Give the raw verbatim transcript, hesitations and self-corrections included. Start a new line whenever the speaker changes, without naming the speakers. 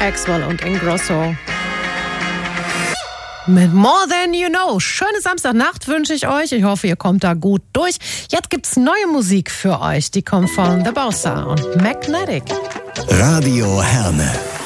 Axwell und Ingrosso. Mit More Than You Know. Schöne Samstagnacht wünsche ich euch. Ich hoffe, ihr kommt da gut durch. Jetzt gibt's neue Musik für euch. Die kommt von The Bossa und Magnetic.
Radio Herne.